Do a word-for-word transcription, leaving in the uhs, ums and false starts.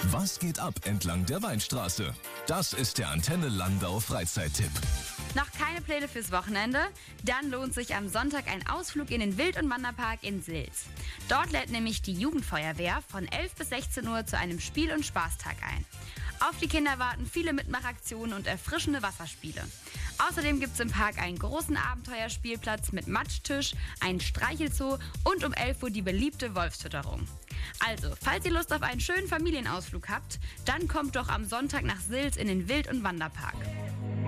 Was geht ab entlang der Weinstraße? Das ist der Antenne Landau Freizeittipp. Noch keine Pläne fürs Wochenende? Dann lohnt sich am Sonntag ein Ausflug in den Wild- und Wanderpark in Sils. Dort lädt nämlich die Jugendfeuerwehr von elf bis sechzehn Uhr zu einem Spiel- und Spaßtag ein. Auf die Kinder warten viele Mitmachaktionen und erfrischende Wasserspiele. Außerdem gibt es im Park einen großen Abenteuerspielplatz mit Matschtisch, einen Streichelzoo und um elf Uhr die beliebte Wolfsfütterung. Also, falls ihr Lust auf einen schönen Familienausflug habt, dann kommt doch am Sonntag nach Sils in den Wild- und Wanderpark.